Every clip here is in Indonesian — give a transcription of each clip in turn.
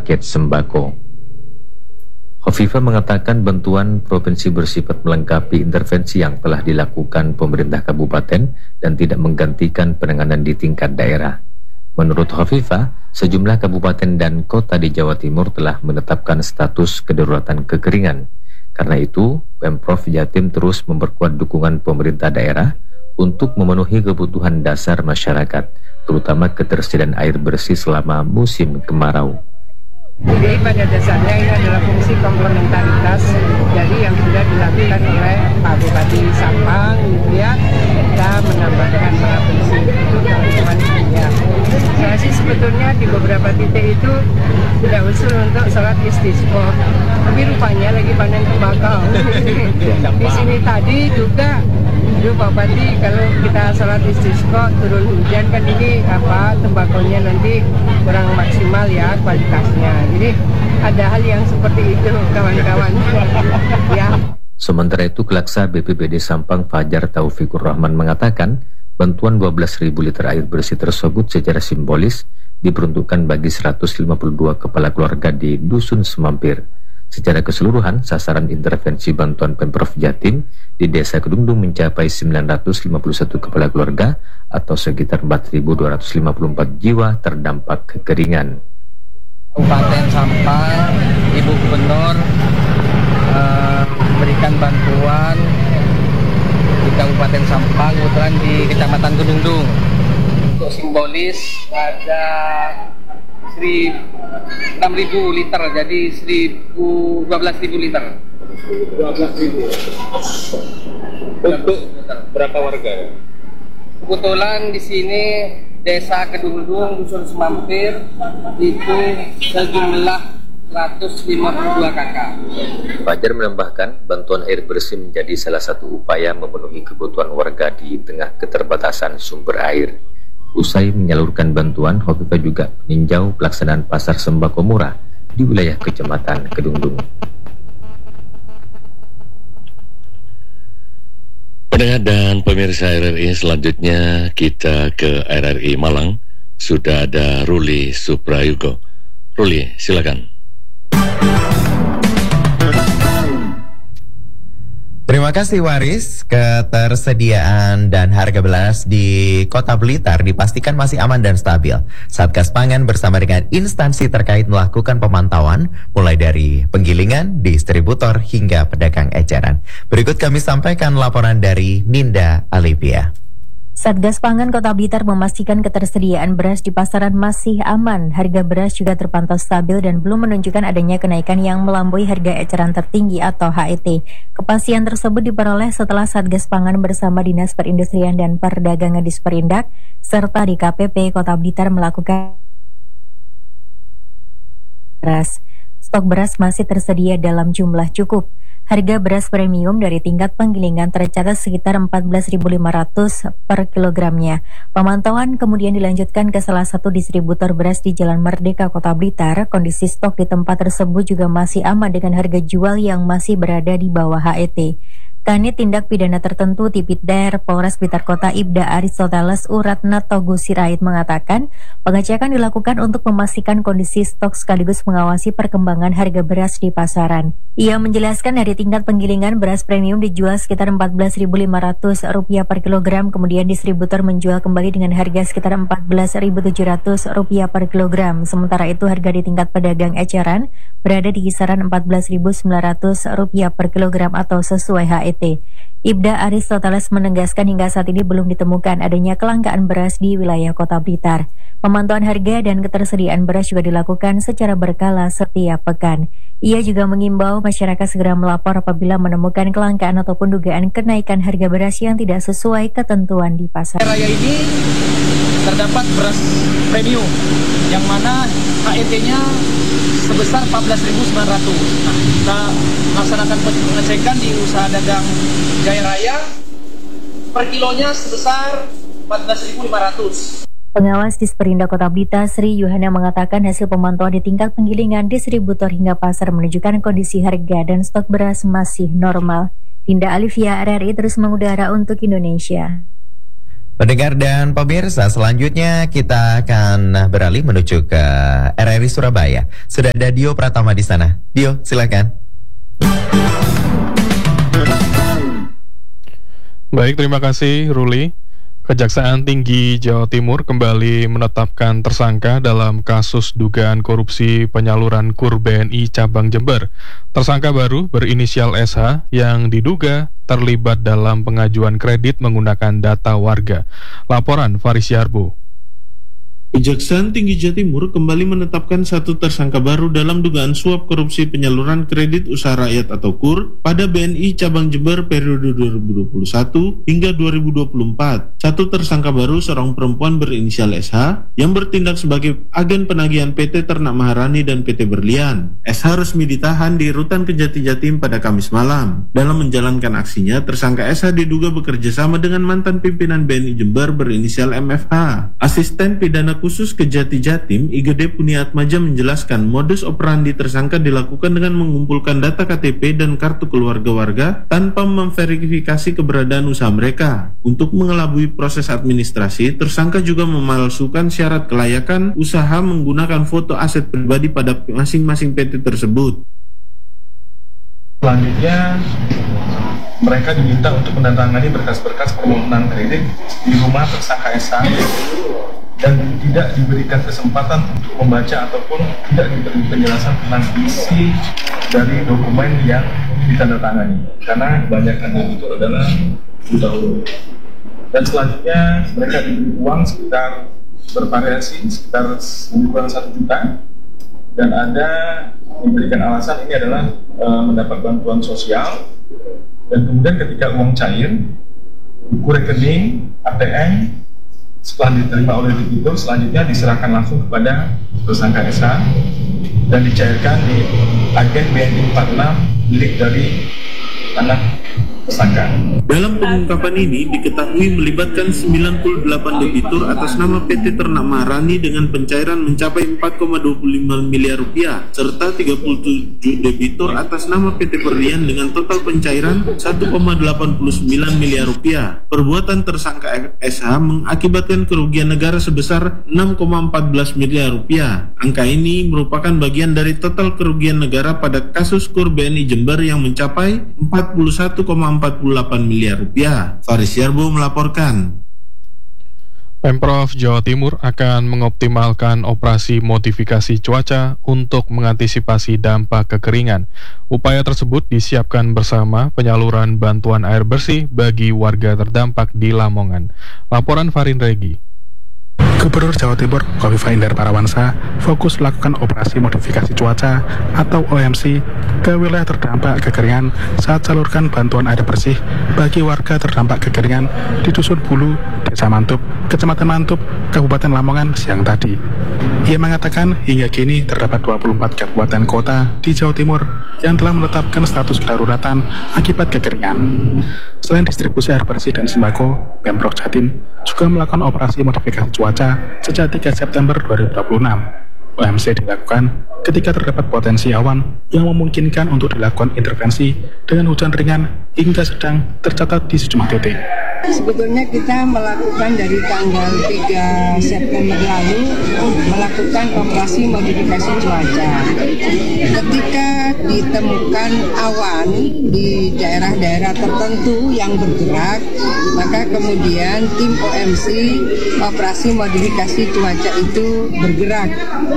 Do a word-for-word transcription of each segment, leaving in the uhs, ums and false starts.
paket sembako. Khofifah mengatakan bantuan provinsi bersifat melengkapi intervensi yang telah dilakukan pemerintah kabupaten dan tidak menggantikan penanganan di tingkat daerah. Menurut Khofifah, sejumlah kabupaten dan kota di Jawa Timur telah menetapkan status kedaruratan kekeringan. Karena itu, Pemprov Jatim terus memperkuat dukungan pemerintah daerah untuk memenuhi kebutuhan dasar masyarakat, terutama ketersediaan air bersih selama musim kemarau. Jadi pada dasarnya ini adalah fungsi komplementaritas dari yang sudah dilakukan oleh Pak Bupati Sampang, gitu ya. Kita menambahkan provinsi itu teman-teman ya. Saya sih sebetulnya di beberapa titik itu sudah usul untuk sholat istisqa, tapi rupanya lagi panen tembakau. Di sini tadi juga Duh Pak Bupati, kalau kita sholat istisqa turun hujan kan ini apa tembakonya nanti kurang maksimal ya kualitasnya. Jadi ada hal yang seperti itu kawan-kawan. Ya. Sementara itu Kelaksa B P B D Sampang Fajar Taufikur Rahman mengatakan bantuan dua belas ribu liter air bersih tersebut secara simbolis diperuntukkan bagi seratus lima puluh dua kepala keluarga di Dusun Semampir. Secara keseluruhan, sasaran intervensi bantuan Pemprov Jatim di Desa Kedungdung mencapai sembilan ratus lima puluh satu kepala keluarga atau sekitar empat ribu dua ratus lima puluh empat jiwa terdampak kekeringan. Kabupaten Sampang, Ibu Gubernur uh, memberikan bantuan di Kabupaten Sampang, kebetulan di Kecamatan Kedungdung. Untuk simbolis ada enam ribu liter, jadi dua belas ribu liter. dua belas ribu. Untuk berapa warga? Kebetulan di sini Desa Kedungdung, Dusun Semampir itu sejumlah seratus lima puluh dua kakak. Fajar menambahkan bantuan air bersih menjadi salah satu upaya memenuhi kebutuhan warga di tengah keterbatasan sumber air. Usai menyalurkan bantuan, Khofifah juga meninjau pelaksanaan pasar sembako murah di wilayah Kecamatan Kedungdung. Pendengar dan pemirsa R R I, selanjutnya kita ke R R I Malang. Sudah ada Ruli Suprayugo. Ruli, silakan. Terima kasih Waris. Ketersediaan dan harga beras di Kota Blitar dipastikan masih aman dan stabil. Satgas Pangan bersama dengan instansi terkait melakukan pemantauan mulai dari penggilingan, distributor hingga pedagang eceran. Berikut kami sampaikan laporan dari Ninda Alivia. Satgas Pangan Kota Blitar memastikan ketersediaan beras di pasaran masih aman. Harga beras juga terpantau stabil dan belum menunjukkan adanya kenaikan yang melampaui harga eceran tertinggi atau H E T. Kepastian tersebut diperoleh setelah Satgas Pangan bersama Dinas Perindustrian dan Perdagangan Disperindak serta di K P P Kota Blitar melakukan beras. Stok beras masih tersedia dalam jumlah cukup. Harga beras premium dari tingkat penggilingan tercatat sekitar empat belas ribu lima ratus per kilogramnya. Pemantauan kemudian dilanjutkan ke salah satu distributor beras di Jalan Merdeka, Kota Blitar. Kondisi stok di tempat tersebut juga masih aman dengan harga jual yang masih berada di bawah H E T. Kanit Tindak Pidana Tertentu Tipidder Polres Blitar Kota Ibda Aristoteles Uratna Togu Sirait mengatakan pengecekan dilakukan untuk memastikan kondisi stok sekaligus mengawasi perkembangan harga beras di pasaran. Ia menjelaskan dari tingkat penggilingan beras premium dijual sekitar empat belas ribu lima ratus rupiah per kilogram, kemudian distributor menjual kembali dengan harga sekitar empat belas ribu tujuh ratus rupiah per kilogram. Sementara itu harga di tingkat pedagang eceran berada di kisaran empat belas ribu sembilan ratus rupiah per kilogram atau sesuai H E T. Ibda Aristoteles menegaskan hingga saat ini belum ditemukan adanya kelangkaan beras di wilayah Kota Blitar. Pemantauan harga dan ketersediaan beras juga dilakukan secara berkala setiap pekan. Ia juga mengimbau masyarakat segera melapor apabila menemukan kelangkaan ataupun dugaan kenaikan harga beras yang tidak sesuai ketentuan di pasar. Raya ini terdapat beras premium yang mana H E T-nya sebesar empat belas ribu sembilan ratus. Nah, kita melaksanakan pengecekan di usaha dagang Jaya Raya per kilonya sebesar empat belas ribu lima ratus. Pengawas Disperindak Kota Blitar Sri Yuhana mengatakan hasil pemantauan di tingkat penggilingan, distributor hingga pasar menunjukkan kondisi harga dan stok beras masih normal. Dinda Alivia, R R I terus mengudara untuk Indonesia. Pendengar dan pemirsa, selanjutnya kita akan beralih menuju ke R R I Surabaya. Sudah ada Dio Pratama di sana. Dio, silakan. Baik, terima kasih Ruli. Kejaksaan Tinggi Jawa Timur kembali menetapkan tersangka dalam kasus dugaan korupsi penyaluran Kur B N I Cabang Jember. Tersangka baru berinisial S H yang diduga terlibat dalam pengajuan kredit menggunakan data warga. Laporan Faris Yarbo. Kejaksaan Tinggi Jawa Timur kembali menetapkan satu tersangka baru dalam dugaan suap korupsi penyaluran kredit usaha rakyat atau K U R pada B N I Cabang Jember periode dua ribu dua puluh satu hingga dua ribu dua puluh empat. Satu tersangka baru seorang perempuan berinisial S H yang bertindak sebagai agen penagihan P T Ternak Maharani dan P T Berlian. S H resmi ditahan di Rutan Kejati Jatim pada Kamis malam. Dalam menjalankan aksinya, tersangka S H diduga bekerja sama dengan mantan pimpinan B N I Jember berinisial M F H. Asisten Pidana Khusus Kejati Jatim, I G D Puniatmaja menjelaskan modus operandi tersangka dilakukan dengan mengumpulkan data K T P dan kartu keluarga warga tanpa memverifikasi keberadaan usaha mereka. Untuk mengelabui proses administrasi, tersangka juga memalsukan syarat kelayakan usaha menggunakan foto aset pribadi pada masing-masing P T tersebut. Selanjutnya, mereka diminta untuk menandatangani berkas-berkas permohonan kredit di rumah tersangka S H dan tidak diberikan kesempatan untuk membaca ataupun tidak diberi penjelasan tentang isi dari dokumen yang ditandatangani, karena kebanyakan itu adalah dahulu. Dan selanjutnya mereka diberi uang sekitar bervariasi sekitar lebih kurang satu juta, dan ada memberikan alasan ini adalah e, mendapat bantuan sosial. Dan kemudian ketika uang cair, buku rekening, A T M setelah diterima oleh debitur, selanjutnya diserahkan langsung kepada tersangka S H dan dicairkan di agen B N I empat puluh enam milik dari anak tersangka. Dalam pengungkapan ini diketahui melibatkan sembilan puluh delapan debitur atas nama P T Ternak Maharani dengan pencairan mencapai empat koma dua puluh lima miliar rupiah serta tiga puluh tujuh debitur atas nama P T Berlian dengan total pencairan satu koma delapan puluh sembilan miliar rupiah. Perbuatan tersangka S H mengakibatkan kerugian negara sebesar enam koma empat belas miliar rupiah. Angka ini merupakan bagian dari total kerugian negara pada kasus K U R B N I Jember yang mencapai empat puluh satu koma empat puluh delapan miliar rupiah. Faris Yarbo melaporkan. Pemprov Jawa Timur akan mengoptimalkan operasi modifikasi cuaca untuk mengantisipasi dampak kekeringan. Upaya tersebut disiapkan bersama penyaluran bantuan air bersih bagi warga terdampak di Lamongan. Laporan Farin Regi. Gubernur Jawa Timur Khofifah Indar Parawansa fokus melakukan operasi modifikasi cuaca atau O M C ke wilayah terdampak kekeringan saat salurkan bantuan air bersih bagi warga terdampak kekeringan di Dusun Bulu, Desa Mantup, Kecamatan Mantup, Kabupaten Lamongan siang tadi. Ia mengatakan hingga kini terdapat dua puluh empat kabupaten kota di Jawa Timur yang telah menetapkan status kedaruratan akibat kekeringan. Selain distribusi air bersih dan sembako, Pemprov Jatim juga melakukan operasi modifikasi cuaca sejak tiga September dua ribu dua puluh enam. O M C dilakukan ketika terdapat potensi awan yang memungkinkan untuk dilakukan intervensi dengan hujan ringan hingga sedang tercatat di sejumlah titik. Sebetulnya kita melakukan dari tanggal tiga September lalu melakukan operasi modifikasi cuaca. Ketika ditemukan awan di daerah-daerah tertentu yang bergerak, maka kemudian tim O M C operasi modifikasi cuaca itu bergerak.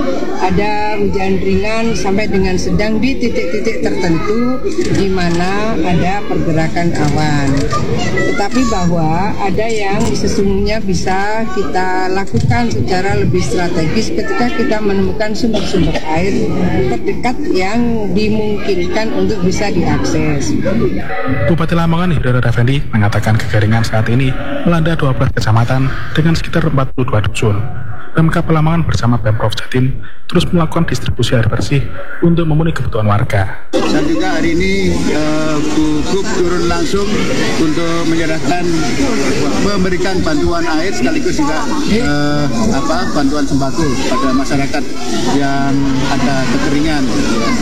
Ada hujan ringan sampai dengan sedang di titik-titik tertentu di mana ada pergerakan awan. Tetapi bahwa ada yang sesungguhnya bisa kita lakukan secara lebih strategis ketika kita menemukan sumber-sumber air terdekat yang dimungkinkan untuk bisa diakses. Bupati Lamongan Hidayat Effendi mengatakan kekeringan saat ini melanda dua belas kecamatan dengan sekitar empat puluh dua dusun. Pemkab Lamongan bersama Pemprov Jatim terus melakukan distribusi air bersih untuk memenuhi kebutuhan warga. Dan juga hari ini uh, Bu Gub turun langsung untuk menyerahkan memberikan bantuan air sekaligus juga uh, apa bantuan sembako pada masyarakat yang ada kekeringan.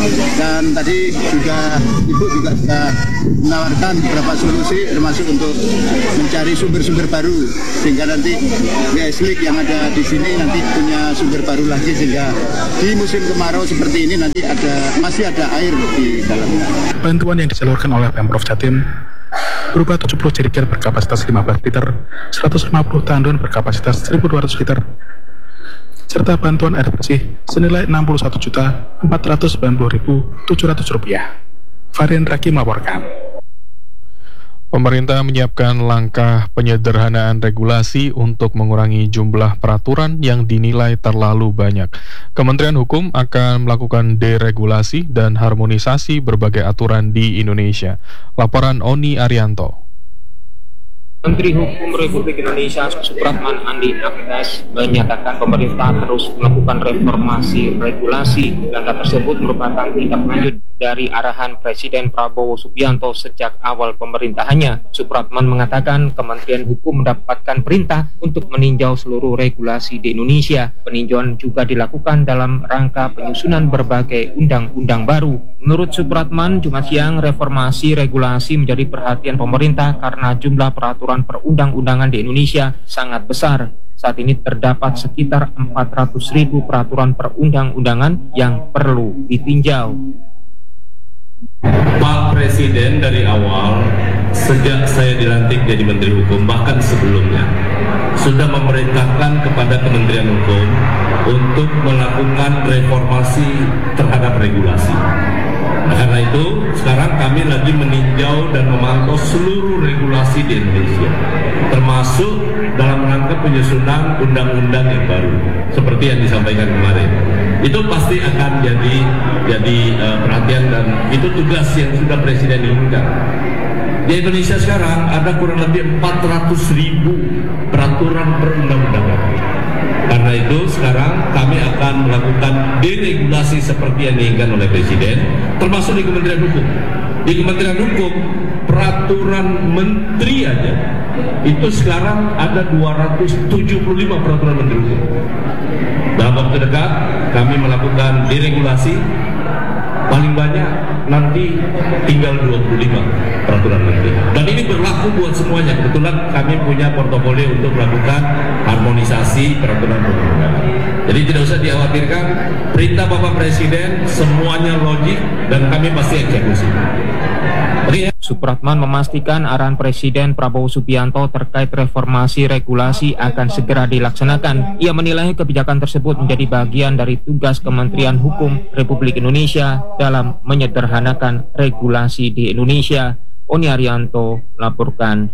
Dan tadi juga Ibu juga sudah menawarkan beberapa solusi termasuk untuk mencari sumber-sumber baru sehingga nanti W S League yang ada di sini nanti punya sumber baru lagi sehingga di musim kemarau seperti ini nanti ada masih ada air di dalamnya. Bantuan yang disalurkan oleh Pemprov Jatim berupa tujuh puluh jerigen berkapasitas lima belas liter, seratus lima puluh tandon berkapasitas seribu dua ratus liter, serta bantuan air bersih senilai enam puluh satu juta empat ratus sembilan puluh ribu tujuh ratus rupiah. Varian Raki melaporkan. Pemerintah menyiapkan langkah penyederhanaan regulasi untuk mengurangi jumlah peraturan yang dinilai terlalu banyak. Kementerian Hukum akan melakukan deregulasi dan harmonisasi berbagai aturan di Indonesia. Laporan Oni Arianto. Menteri Hukum Republik Indonesia Supratman Andi Akdas menyatakan pemerintah terus melakukan reformasi regulasi. Langkah tersebut merupakan tindak lanjut dari arahan Presiden Prabowo Subianto sejak awal pemerintahannya. Supratman mengatakan Kementerian Hukum mendapatkan perintah untuk meninjau seluruh regulasi di Indonesia. Peninjauan juga dilakukan dalam rangka penyusunan berbagai undang-undang baru. Menurut Supratman, Jumat siang reformasi regulasi menjadi perhatian pemerintah karena jumlah peraturan perundang-undangan di Indonesia sangat besar. Saat ini terdapat sekitar empat ratus ribu peraturan perundang-undangan yang perlu ditinjau. Pak Presiden dari awal, sejak saya dilantik jadi Menteri Hukum, bahkan sebelumnya, sudah memerintahkan kepada Kementerian Hukum untuk melakukan reformasi terhadap regulasi. Nah, karena itu, sekarang kami lagi meninjau dan memantau seluruh regulasi di Indonesia, termasuk dalam rangka penyusunan undang-undang yang baru, seperti yang disampaikan kemarin. Itu pasti akan jadi jadi uh, perhatian dan itu tugas yang sudah Presiden inginkan. Di Indonesia sekarang ada kurang lebih empat ratus ribu peraturan perundang-undangan. Karena itu sekarang kami akan melakukan deregulasi seperti yang diinginkan oleh Presiden, termasuk di Kementerian Hukum. Di Kementerian Hukum, peraturan menteri aja, itu sekarang ada dua ratus tujuh puluh lima peraturan menteri hukum. Dalam waktu dekat, kami melakukan deregulasi, paling banyak nanti tinggal dua puluh lima peraturan menteri. Dan ini berlaku buat semuanya. Kebetulan kami punya portofolio untuk melakukan harmonisasi peraturan perundang-undangan. Jadi tidak usah dikhawatirkan, perintah Bapak Presiden semuanya logik dan kami pasti eksekusi. Supratman memastikan arahan Presiden Prabowo Subianto terkait reformasi regulasi akan segera dilaksanakan. Ia menilai kebijakan tersebut menjadi bagian dari tugas Kementerian Hukum Republik Indonesia dalam menyederhanakan regulasi di Indonesia. Oni Arianto laporkan.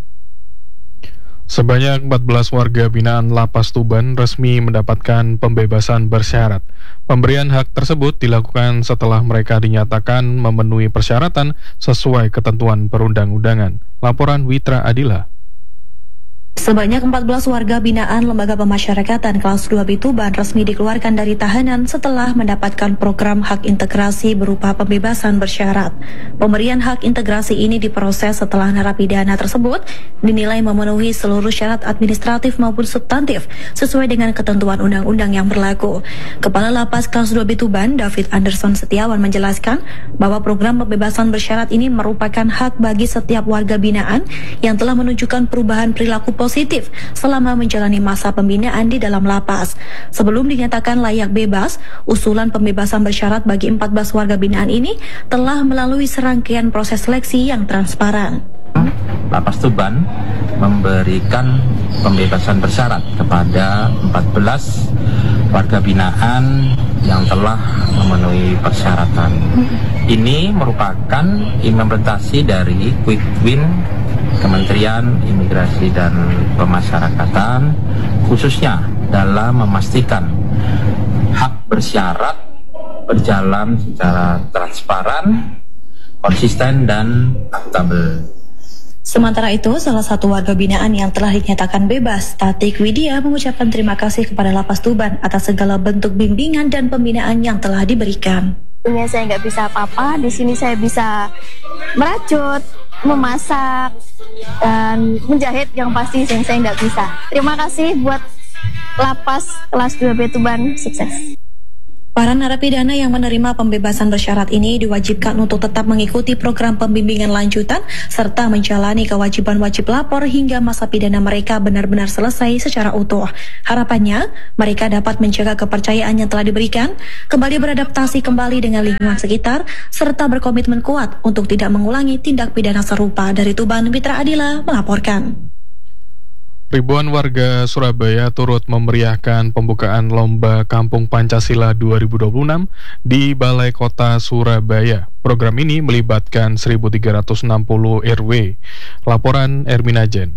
Sebanyak empat belas warga binaan Lapas Tuban resmi mendapatkan pembebasan bersyarat. Pemberian hak tersebut dilakukan setelah mereka dinyatakan memenuhi persyaratan sesuai ketentuan perundang-undangan. Laporan Witra Adila. Sebanyak empat belas warga binaan Lembaga Pemasyarakatan kelas dua B Tuban resmi dikeluarkan dari tahanan setelah mendapatkan program hak integrasi berupa pembebasan bersyarat. Pemberian hak integrasi ini diproses setelah narapidana tersebut dinilai memenuhi seluruh syarat administratif maupun substantif sesuai dengan ketentuan undang-undang yang berlaku. Kepala Lapas kelas dua B Tuban, David Anderson Setiawan, menjelaskan bahwa program pembebasan bersyarat ini merupakan hak bagi setiap warga binaan yang telah menunjukkan perubahan perilaku positif selama menjalani masa pembinaan di dalam lapas. Sebelum dinyatakan layak bebas, usulan pembebasan bersyarat bagi empat belas warga binaan ini telah melalui serangkaian proses seleksi yang transparan. Lapas Tuban memberikan pembebasan bersyarat kepada empat belas warga binaan yang telah memenuhi persyaratan. Ini merupakan implementasi dari Quick Win Kementerian Imigrasi dan Pemasyarakatan, khususnya dalam memastikan hak bersyarat berjalan secara transparan, konsisten, dan akuntabel. Sementara itu, salah satu warga binaan yang telah dinyatakan bebas, Tatik Widya, mengucapkan terima kasih kepada Lapas Tuban atas segala bentuk bimbingan dan pembinaan yang telah diberikan. Dunia saya nggak bisa apa-apa, di sini saya bisa merajut, memasak, dan menjahit yang pasti yang saya nggak bisa. Terima kasih buat Lapas kelas dua B Tuban, sukses. Para narapidana yang menerima pembebasan bersyarat ini diwajibkan untuk tetap mengikuti program pembimbingan lanjutan serta menjalani kewajiban wajib lapor hingga masa pidana mereka benar-benar selesai secara utuh. Harapannya, mereka dapat menjaga kepercayaan yang telah diberikan, kembali beradaptasi kembali dengan lingkungan sekitar, serta berkomitmen kuat untuk tidak mengulangi tindak pidana serupa. Dari Tuban, Mitra Adila melaporkan. Ribuan warga Surabaya turut memeriahkan pembukaan Lomba Kampung Pancasila dua ribu dua puluh enam di Balai Kota Surabaya. Program ini melibatkan seribu tiga ratus enam puluh R W. Laporan Ermina Jen.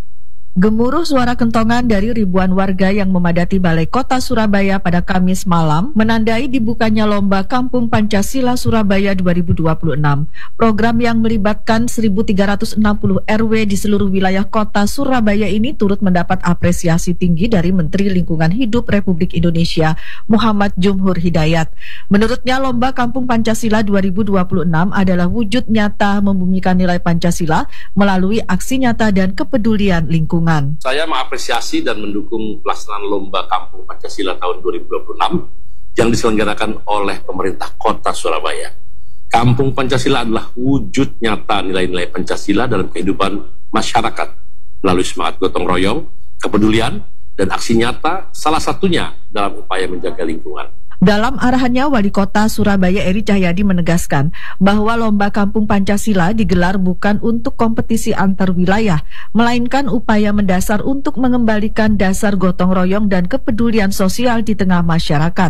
Gemuruh suara kentongan dari ribuan warga yang memadati Balai Kota Surabaya pada Kamis malam menandai dibukanya Lomba Kampung Pancasila Surabaya dua ribu dua puluh enam. Program yang melibatkan seribu tiga ratus enam puluh R W di seluruh wilayah kota Surabaya ini turut mendapat apresiasi tinggi dari Menteri Lingkungan Hidup Republik Indonesia, Muhammad Jumhur Hidayat. Menurutnya, Lomba Kampung Pancasila dua ribu dua puluh enam adalah wujud nyata membumikan nilai Pancasila melalui aksi nyata dan kepedulian lingkungan. Saya mengapresiasi dan mendukung pelaksanaan Lomba Kampung Pancasila tahun dua ribu dua puluh enam yang diselenggarakan oleh pemerintah kota Surabaya. Kampung Pancasila adalah wujud nyata nilai-nilai Pancasila dalam kehidupan masyarakat melalui semangat gotong royong, kepedulian, dan aksi nyata, salah satunya dalam upaya menjaga lingkungan. Dalam arahannya, Wali Kota Surabaya Eri Cahyadi menegaskan bahwa Lomba Kampung Pancasila digelar bukan untuk kompetisi antar wilayah, melainkan upaya mendasar untuk mengembalikan dasar gotong royong dan kepedulian sosial di tengah masyarakat.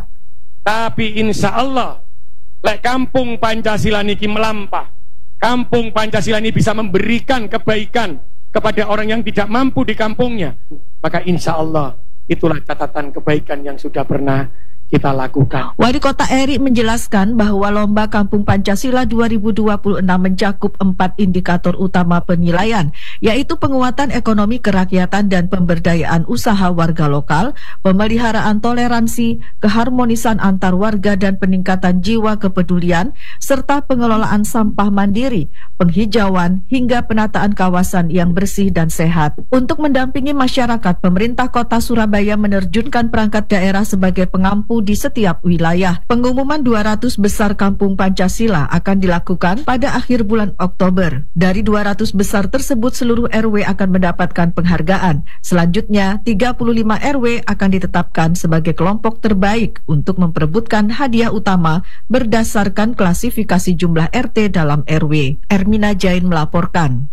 Tapi insya Allah, lek Kampung Pancasila niki melampah, Kampung Pancasila ini bisa memberikan kebaikan kepada orang yang tidak mampu di kampungnya, maka insya Allah itulah catatan kebaikan yang sudah pernah kita lakukan. Wali Kota Eri menjelaskan bahwa Lomba Kampung Pancasila dua ribu dua puluh enam mencakup empat indikator utama penilaian, yaitu penguatan ekonomi kerakyatan dan pemberdayaan usaha warga lokal, pemeliharaan toleransi, keharmonisan antar warga dan peningkatan jiwa kepedulian, serta pengelolaan sampah mandiri, penghijauan, hingga penataan kawasan yang bersih dan sehat. Untuk mendampingi masyarakat, pemerintah Kota Surabaya menerjunkan perangkat daerah sebagai pengampu di setiap wilayah. Pengumuman dua ratus besar Kampung Pancasila akan dilakukan pada akhir bulan Oktober. Dari dua ratus besar tersebut, seluruh R W akan mendapatkan penghargaan. Selanjutnya, tiga puluh lima R W akan ditetapkan sebagai kelompok terbaik untuk memperebutkan hadiah utama berdasarkan klasifikasi jumlah R T dalam R W. Ermina Jain melaporkan.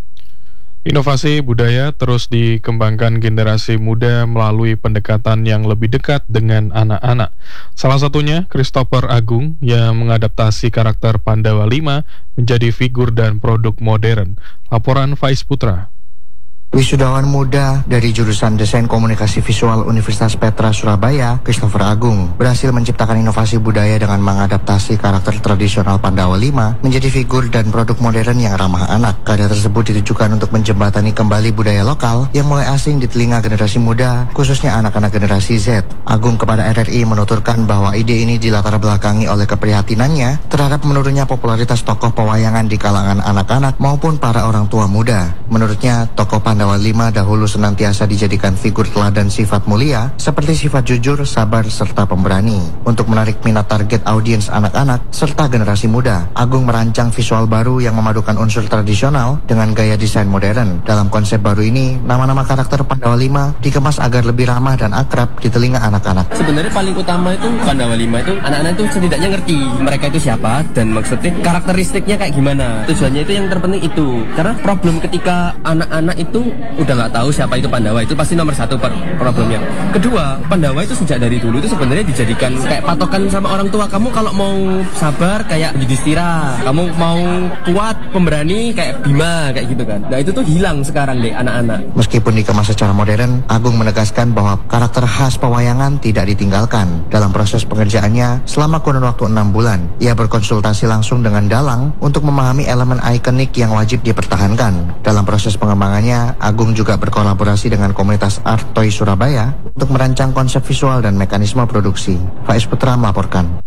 Inovasi budaya terus dikembangkan generasi muda melalui pendekatan yang lebih dekat dengan anak-anak. Salah satunya Christopher Agung yang mengadaptasi karakter Pandawa lima menjadi figur dan produk modern. Laporan Faiz Putra. Wisudawan muda dari jurusan Desain Komunikasi Visual Universitas Petra Surabaya, Christopher Agung, berhasil menciptakan inovasi budaya dengan mengadaptasi karakter tradisional Pandawa lima menjadi figur dan produk modern yang ramah anak. Karya tersebut ditujukan untuk menjembatani kembali budaya lokal yang mulai asing di telinga generasi muda, khususnya anak-anak generasi Z. Agung kepada R R I menuturkan bahwa ide ini dilatar belakangi oleh keprihatinannya terhadap menurunnya popularitas tokoh pewayangan di kalangan anak-anak maupun para orang tua muda. Menurutnya, tokoh Pandawa Pandawa lima dahulu senantiasa dijadikan figur teladan sifat mulia seperti sifat jujur, sabar, serta pemberani. Untuk menarik minat target audiens anak-anak serta generasi muda, Agung merancang visual baru yang memadukan unsur tradisional dengan gaya desain modern. Dalam konsep baru ini, nama-nama karakter Pandawa lima dikemas agar lebih ramah dan akrab di telinga anak-anak. Sebenarnya paling utama itu Pandawa lima itu anak-anak itu setidaknya ngerti mereka itu siapa dan maksudnya karakteristiknya kayak gimana. Tujuannya itu yang terpenting itu. Karena problem ketika anak-anak itu udah nggak tahu siapa itu Pandawa, itu pasti nomor satu problemnya. Kedua, Pandawa itu sejak dari dulu itu sebenarnya dijadikan kayak patokan sama orang tua. Kamu kalau mau sabar kayak Yudhistira, kamu mau kuat pemberani kayak Bima, kayak gitu kan. Nah itu tuh hilang sekarang deh anak-anak. Meskipun dikemas secara modern, Agung menegaskan bahwa karakter khas pewayangan tidak ditinggalkan. Dalam proses pengerjaannya, selama kurun waktu enam bulan, ia berkonsultasi langsung dengan dalang untuk memahami elemen ikonik yang wajib dipertahankan. Dalam proses pengembangannya, Agung juga berkolaborasi dengan komunitas Art Toy Surabaya untuk merancang konsep visual dan mekanisme produksi. Faiz Putra melaporkan.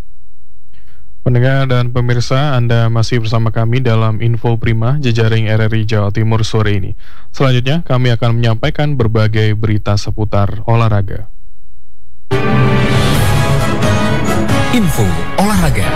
Pendengar dan pemirsa, Anda masih bersama kami dalam Info Prima Jejaring R R I Jawa Timur sore ini. Selanjutnya kami akan menyampaikan berbagai berita seputar olahraga. info olahraga.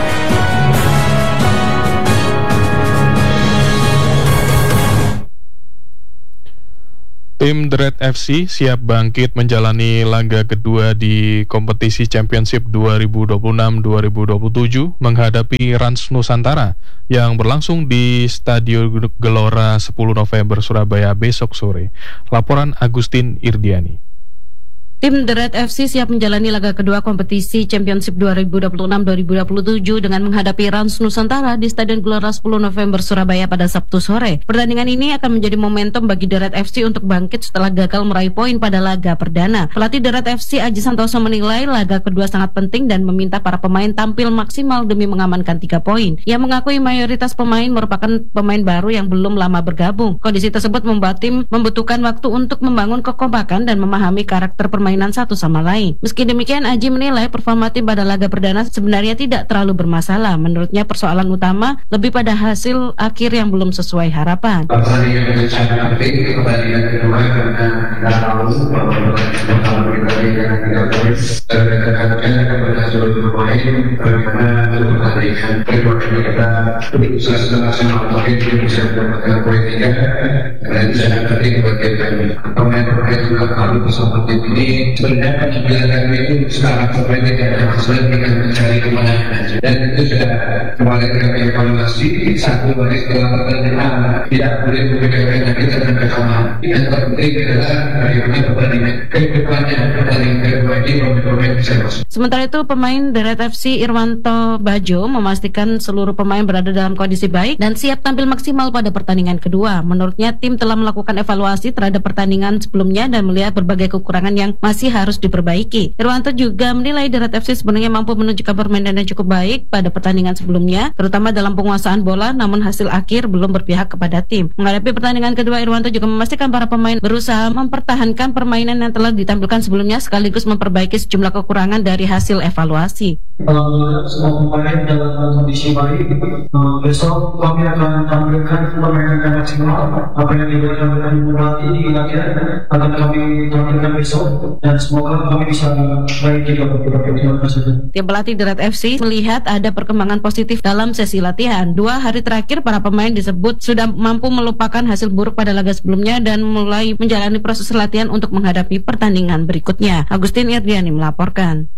Tim The Red F C siap bangkit menjalani laga kedua di kompetisi Championship dua ribu dua puluh enam dua ribu dua puluh tujuh menghadapi Rans Nusantara yang berlangsung di Stadion Gelora sepuluh November Surabaya besok sore. Laporan Agustin Irdiani. Tim The Red F C siap menjalani laga kedua kompetisi Championship dua ribu dua puluh enam dua ribu dua puluh tujuh dengan menghadapi Rans Nusantara di Stadion Gelora sepuluh November Surabaya pada Sabtu sore. Pertandingan ini akan menjadi momentum bagi The Red F C untuk bangkit setelah gagal meraih poin pada laga perdana. Pelatih The Red F C Aji Santoso menilai laga kedua sangat penting dan meminta para pemain tampil maksimal demi mengamankan tiga poin. Ia mengakui mayoritas pemain merupakan pemain baru yang belum lama bergabung. Kondisi tersebut membuat tim membutuhkan waktu untuk membangun kekompakan dan memahami karakter permainan permainan satu sama lain. Meski demikian, Aji menilai performa tim pada laga perdana sebenarnya tidak terlalu bermasalah. Menurutnya persoalan utama lebih pada hasil akhir yang belum sesuai harapan. Pertandingan yang sangat penting, pertandingan kedua karena kita tahu bahwa kalau kita lihat tiga poin dan rekan-rekan kepada seluruh pemain bagaimana untuk pertandingan kedua ini kita berusaha semaksimal mungkin bisa mendapatkan poin tiga karena itu sangat penting bagi kami. Pemain-pemain juga kalau seperti ini sebenarnya kebijakan itu sekarang sebenarnya tidak ada masalah dengan mencari kemenangan dan itu sudah kemarin kami evaluasi satu hari setelah pertandingan tidak boleh memberikan penyakit dan kekalahan. Yang terpenting adalah bagaimana pertandingan kedepannya pertandingan kedua ini pemain bisa masuk. Sementara itu pemain The Red F C Irwanto Bajo memastikan seluruh pemain berada dalam kondisi baik dan siap tampil maksimal pada pertandingan kedua. Menurutnya tim telah melakukan evaluasi terhadap pertandingan sebelumnya dan melihat berbagai kekurangan yang masih harus diperbaiki. Irwanto juga menilai The Red F C sebenarnya mampu menunjukkan permainan yang cukup baik pada pertandingan sebelumnya, terutama dalam penguasaan bola, namun hasil akhir belum berpihak kepada tim. Menghadapi pertandingan kedua, Irwanto juga memastikan para pemain berusaha mempertahankan permainan yang telah ditampilkan sebelumnya sekaligus memperbaiki sejumlah kekurangan dari hasil evaluasi. Uh, semua pemain dalam kondisi baik. Uh, besok kami akan tampilkan permainan yang maksimal. Apa yang diberikan oleh pelatih di latihan akan kami tampilkan besok dan semoga kami bisa baik di dalam pertandingan tersebut. Tim pelatih The Red F C melihat ada perkembangan positif dalam sesi latihan. Dua hari terakhir para pemain disebut sudah mampu melupakan hasil buruk pada laga sebelumnya dan mulai menjalani proses latihan untuk menghadapi pertandingan berikutnya. Agustin Irdiani melaporkan.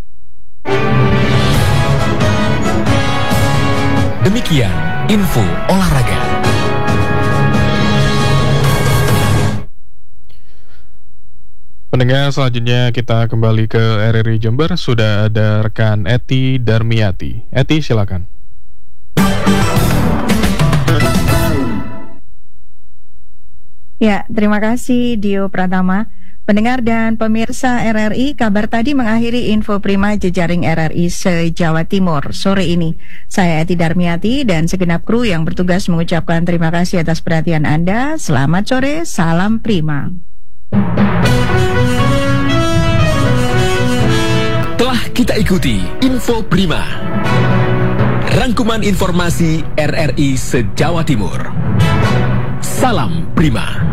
Demikian info olahraga. Pendengar, selanjutnya kita kembali ke R R I Jember. Sudah ada rekan Eti Darmiati. Eti, silakan. Ya, terima kasih Dio Pratama. Pendengar dan pemirsa R R I, kabar tadi mengakhiri info prima jejaring R R I se-Jawa Timur sore ini. Saya Eti Darmiati dan segenap kru yang bertugas mengucapkan terima kasih atas perhatian Anda. Selamat sore, salam prima. Telah kita ikuti info prima, rangkuman informasi R R I se-Jawa Timur. Salam prima.